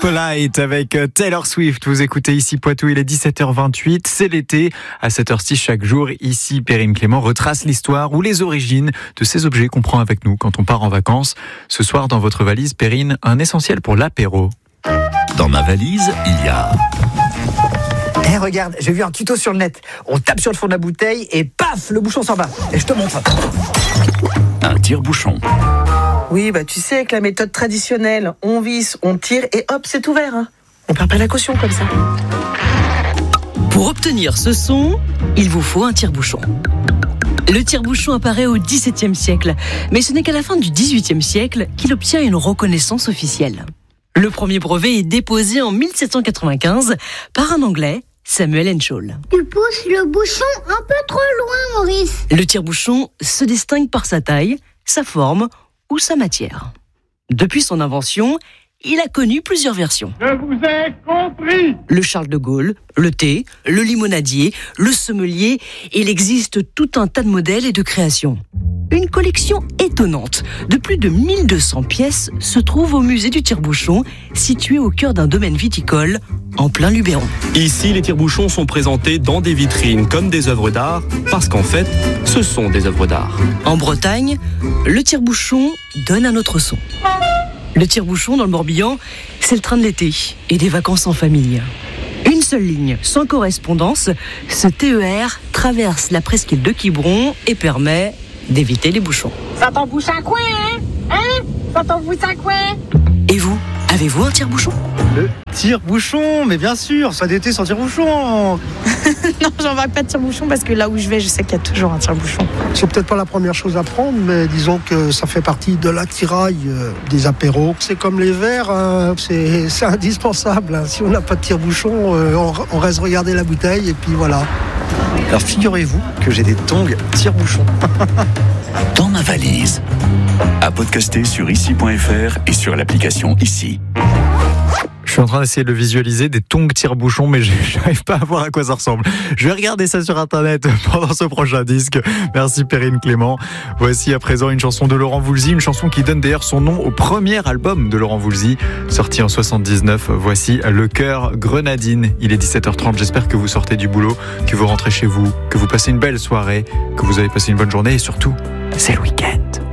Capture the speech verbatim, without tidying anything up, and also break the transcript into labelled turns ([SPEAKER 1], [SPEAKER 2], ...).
[SPEAKER 1] Polite avec Taylor Swift. Vous écoutez ici Poitou, il est dix-sept heures vingt-huit. C'est l'été. À cette heure-ci, chaque jour, ici, Perrine Clément retrace l'histoire ou les origines de ces objets qu'on prend avec nous quand on part en vacances. Ce soir, dans votre valise, Perrine, un essentiel pour l'apéro.
[SPEAKER 2] Dans ma valise, il y a...
[SPEAKER 3] Eh hey, regarde, j'ai vu un tuto sur le net. On tape sur le fond de la bouteille et paf, le bouchon s'en va. Et je te montre.
[SPEAKER 2] Un tire-bouchon.
[SPEAKER 4] Oui, bah tu sais, avec la méthode traditionnelle, on visse, on tire et hop, c'est ouvert. Hein. On perd pas la caution comme ça.
[SPEAKER 5] Pour obtenir ce son, il vous faut un tire-bouchon. Le tire-bouchon apparaît au dix-septième siècle, mais ce n'est qu'à la fin du dix-huitième siècle qu'il obtient une reconnaissance officielle. Le premier brevet est déposé en mille sept cent quatre-vingt-quinze par un Anglais, Samuel Henschel.
[SPEAKER 6] Tu pousses le bouchon un peu trop loin, Maurice.
[SPEAKER 5] Le tire-bouchon se distingue par sa taille, sa forme ou sa matière. Depuis son invention, il a connu plusieurs versions.
[SPEAKER 7] Je vous ai compris.
[SPEAKER 5] Le Charles de Gaulle, le thé, le limonadier, le sommelier, il existe tout un tas de modèles et de créations. Une collection étonnante de plus de mille deux cents pièces se trouve au musée du tire-bouchon, situé au cœur d'un domaine viticole, en plein Luberon.
[SPEAKER 8] Ici, les tire-bouchons sont présentés dans des vitrines comme des œuvres d'art, parce qu'en fait, ce sont des œuvres d'art.
[SPEAKER 5] En Bretagne, le tire-bouchon donne un autre son. Le tire-bouchon dans le Morbihan, c'est le train de l'été et des vacances en famille. Une seule ligne, sans correspondance, ce T E R traverse la presqu'île de Quiberon et permet d'éviter les bouchons.
[SPEAKER 6] Ça t'embouche un coin, hein Hein Ça t'embouche un coin.
[SPEAKER 5] Et vous, avez-vous un tire-bouchon ?
[SPEAKER 9] Le tire-bouchon, mais bien sûr, pas d'été sans tire-bouchon.
[SPEAKER 10] Non, j'embarque pas de tire-bouchon parce que là où je vais, je sais qu'il y a toujours un tire-bouchon.
[SPEAKER 11] C'est peut-être pas la première chose à prendre, mais disons que ça fait partie de l'attirail euh, des apéros. C'est comme les verres, hein, c'est, c'est indispensable. Hein. Si on n'a pas de tire-bouchon, euh, on, on reste regarder la bouteille et puis voilà.
[SPEAKER 9] Alors figurez-vous que j'ai des tongs tire-bouchon.
[SPEAKER 2] Dans ma valise. À podcaster sur ici point f r et sur l'application Ici.
[SPEAKER 1] Je suis en train d'essayer de le visualiser, des tongs tire-bouchons, mais je n'arrive pas à voir à quoi ça ressemble. Je vais regarder ça sur Internet pendant ce prochain disque. Merci Perrine Clément. Voici à présent une chanson de Laurent Voulzy, une chanson qui donne d'ailleurs son nom au premier album de Laurent Voulzy, sorti en soixante-dix-neuf. Voici Le Cœur Grenadine. Il est dix-sept heures trente, j'espère que vous sortez du boulot, que vous rentrez chez vous, que vous passez une belle soirée, que vous avez passé une bonne journée et surtout, c'est le week-end.